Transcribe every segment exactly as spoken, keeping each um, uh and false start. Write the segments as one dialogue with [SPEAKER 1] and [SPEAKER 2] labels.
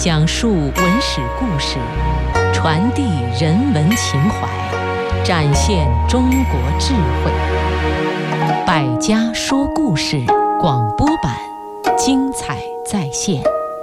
[SPEAKER 1] 讲述文史故事，传递人文情怀，展现中国智慧。百家说故事广播版，精彩再现。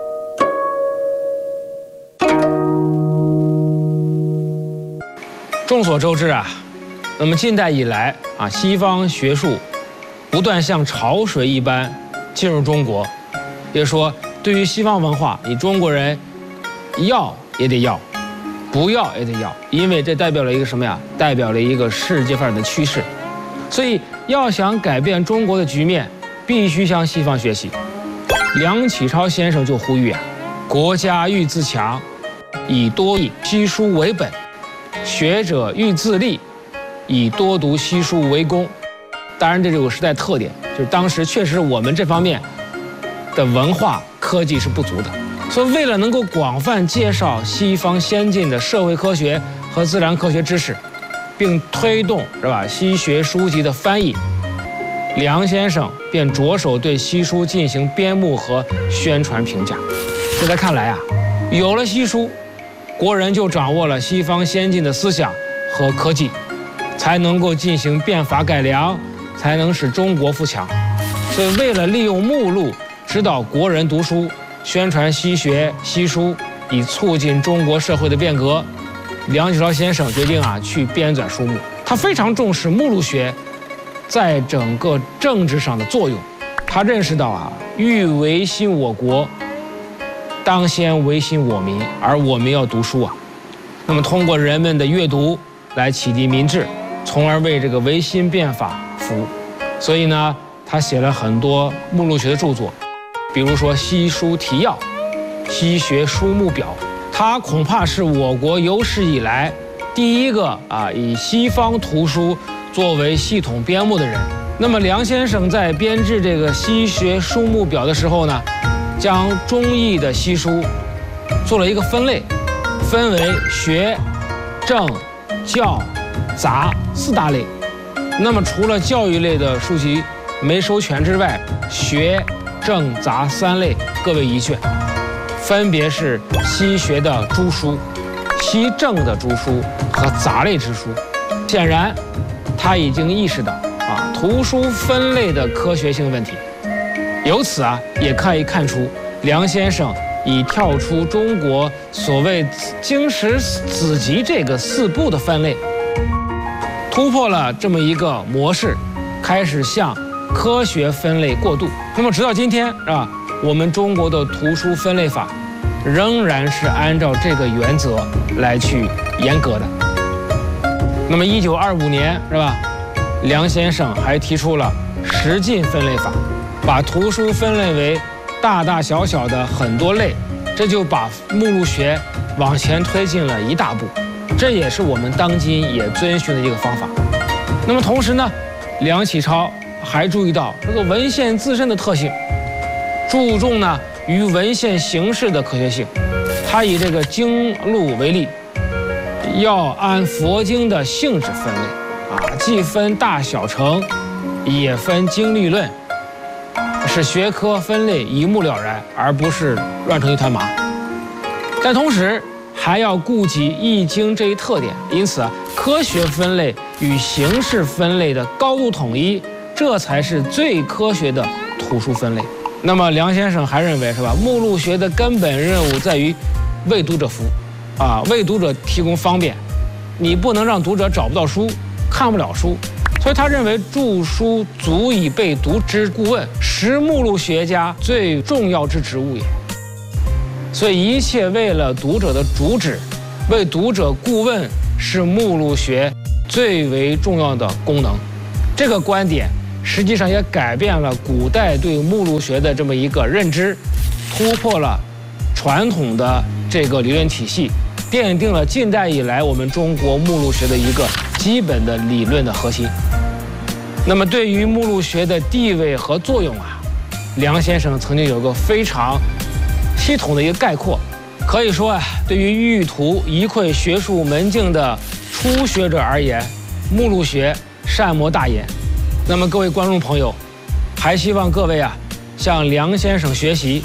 [SPEAKER 2] 众所周知啊，那么近代以来啊，西方学术不断像潮水一般进入中国，也说对于西方文化，你中国人要也得要，不要也得要，因为这代表了一个什么呀？代表了一个世界发展的趋势。所以要想改变中国的局面，必须向西方学习。梁启超先生就呼吁啊，国家欲自强，以多以西书为本；学者欲自立，以多读西书为功。当然，这有个时代特点，就是当时确实我们这方面的文化科技是不足的，所以为了能够广泛介绍西方先进的社会科学和自然科学知识，并推动是吧西学书籍的翻译，梁先生便着手对西书进行编目和宣传评价。在他看来啊，有了西书，国人就掌握了西方先进的思想和科技，才能够进行变法改良，才能使中国富强。所以为了利用目录指导国人读书，宣传西学西书，以促进中国社会的变革，梁启超先生决定啊去编纂书目。他非常重视目录学在整个政治上的作用。他认识到啊，欲维新我国，当先维新我民，而我们要读书啊。那么通过人们的阅读来启迪民智，从而为这个维新变法服务。所以呢，他写了很多目录学的著作，比如说《西书提要》《西学书目表》。他恐怕是我国有史以来第一个啊以西方图书作为系统编目的人。那么梁先生在编制这个《西学书目表》的时候呢，将中译的西书做了一个分类，分为学、政、教、杂四大类。那么除了教育类的书籍没收全之外，学、政、杂三类各为一卷，分别是西学的诸书、西政的诸书和杂类之书。显然他已经意识到啊图书分类的科学性问题。由此啊也可以看出，梁先生已跳出中国所谓经史子集这个四部的分类，突破了这么一个模式，开始向科学分类过渡。那么直到今天啊，我们中国的图书分类法仍然是按照这个原则来去严格的。那么一九二五年是吧，梁先生还提出了十进分类法，把图书分类为大大小小的很多类，这就把目录学往前推进了一大步。这也是我们当今也遵循的一个方法。那么同时呢，梁启超还注意到这个文献自身的特性，注重呢与文献形式的科学性。他以这个经录为例，要按佛经的性质分类啊，既分大小乘，也分经律论，使学科分类一目了然，而不是乱成一团麻。但同时还要顾及易经这一特点，因此啊，科学分类与形式分类的高度统一，这才是最科学的图书分类。那么梁先生还认为是吧，目录学的根本任务在于为读者服务，啊，为读者提供方便。你不能让读者找不到书，看不了书。所以他认为著书足以被读之顾问，实目录学家最重要之职务也。所以一切为了读者的主旨，为读者顾问是目录学最为重要的功能。这个观点实际上也改变了古代对目录学的这么一个认知，突破了传统的这个理论体系，奠定了近代以来我们中国目录学的一个基本的理论的核心。那么对于目录学的地位和作用啊，梁先生曾经有个非常系统的一个概括，可以说啊，对于欲图一窥学术门径的初学者而言，目录学善莫大焉。那么各位观众朋友，还希望各位啊向梁先生学习，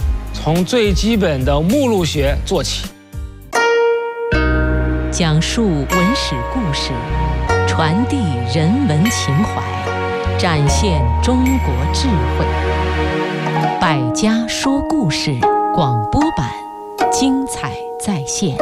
[SPEAKER 2] 从最基本的目录学做起，
[SPEAKER 1] 讲述文史故事，传递人文情怀，展现中国智慧。百家说故事广播版，精彩再现。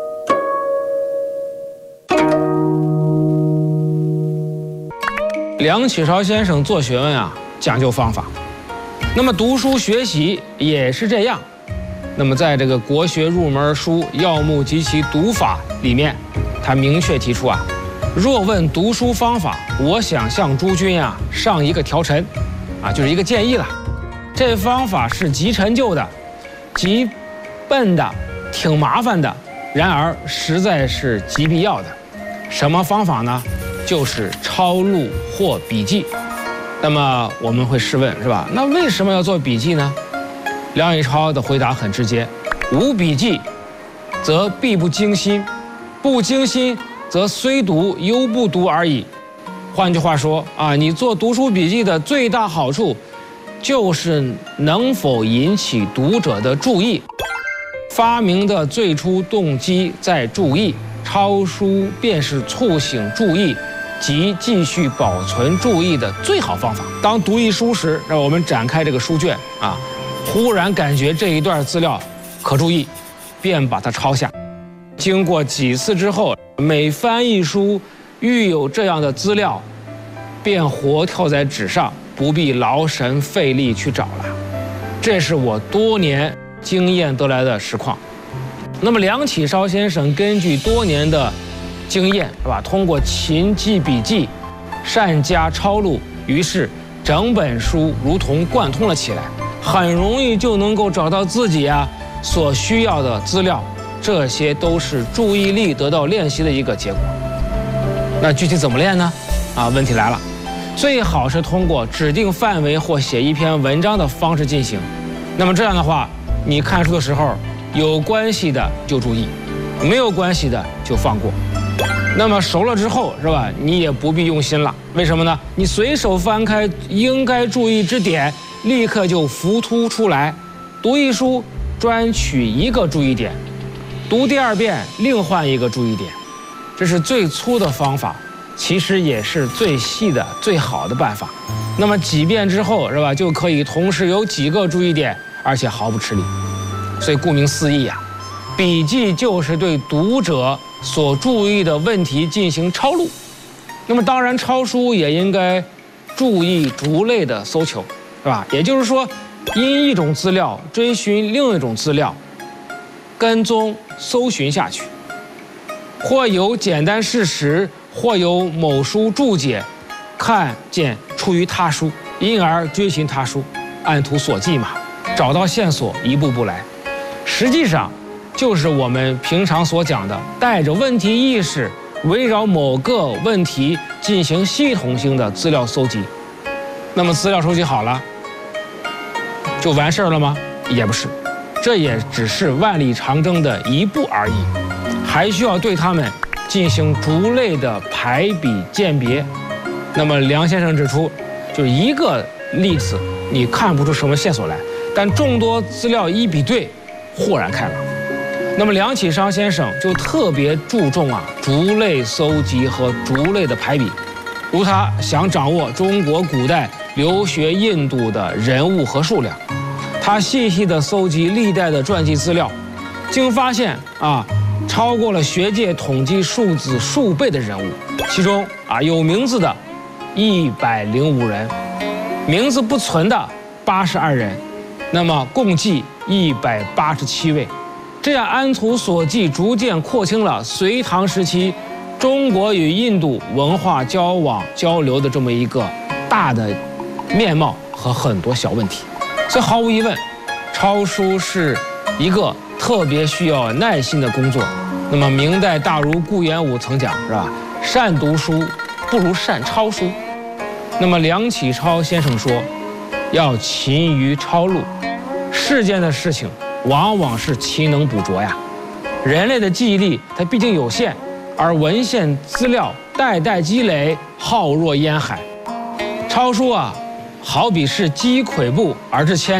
[SPEAKER 2] 梁启超先生做学问啊，讲究方法。那么读书学习也是这样。那么在这个国学入门书《要目及其读法》里面，他明确提出啊，若问读书方法，我想向诸君啊上一个条陈，啊，就是一个建议了。这方法是极陈旧的，极笨的，挺麻烦的，然而实在是极必要的。什么方法呢？就是抄录或笔记。那么我们会试问，是吧？那为什么要做笔记呢？梁启超的回答很直接：无笔记，则必不精心；不精心，则虽读犹不读而已。换句话说啊，你做读书笔记的最大好处，就是能否引起读者的注意。发明的最初动机在注意，抄书便是促醒注意及继续保存注意的最好方法。当读一书时，让我们展开这个书卷啊，忽然感觉这一段资料可注意，便把它抄下。经过几次之后，每翻一书，遇有这样的资料，便活跳在纸上，不必劳神费力去找了。这是我多年经验得来的实况。那么梁启超先生根据多年的经验，是吧？通过勤记笔记，善加抄录，于是整本书如同贯通了起来，很容易就能够找到自己啊所需要的资料。这些都是注意力得到练习的一个结果。那具体怎么练呢？啊，问题来了，最好是通过指定范围或写一篇文章的方式进行。那么这样的话，你看书的时候，有关系的就注意，没有关系的就放过。那么熟了之后，是吧？你也不必用心了。为什么呢？你随手翻开应该注意之点，立刻就浮凸出来。读一书，专取一个注意点，读第二遍另换一个注意点，这是最粗的方法，其实也是最细的、最好的办法。那么几遍之后，是吧？就可以同时有几个注意点，而且毫不吃力。所以顾名思义啊，笔记就是对读者所注意的问题进行抄录。那么当然抄书也应该注意逐类的搜求，是吧？也就是说，因一种资料追寻另一种资料，跟踪搜寻下去，或有简单事实，或有某书注解，看见出于他书，因而追寻他书，按图索骥嘛，找到线索，一步步来。实际上就是我们平常所讲的带着问题意识，围绕某个问题进行系统性的资料搜集。那么资料收集好了就完事儿了吗？也不是，这也只是万里长征的一步而已，还需要对它们进行逐类的排比鉴别。那么梁先生指出，就是一个例子你看不出什么线索来，但众多资料一比对，豁然开朗。那么梁启超先生就特别注重啊逐类搜集和逐类的排比，如他想掌握中国古代留学印度的人物和数量，他细细地搜集历代的传记资料，竟发现啊超过了学界统计数字数倍的人物，其中啊有名字的一百零五人，名字不存的八十二人，那么共计一百八十七位。这样按图索骥，逐渐廓清了隋唐时期中国与印度文化交往交流的这么一个大的面貌和很多小问题。所以毫无疑问，抄书是一个特别需要耐心的工作。那么明代大儒顾炎武曾讲，是吧？善读书不如善抄书。那么梁启超先生说，要勤于抄录，世间的事情往往是勤能补拙呀。人类的记忆力它毕竟有限，而文献资料代代积累，浩若烟海。抄书啊，好比是积跬步而至千里，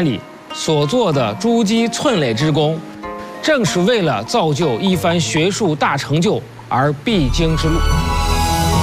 [SPEAKER 2] 所做的珠玑寸累之功，正是为了造就一番学术大成就而必经之路。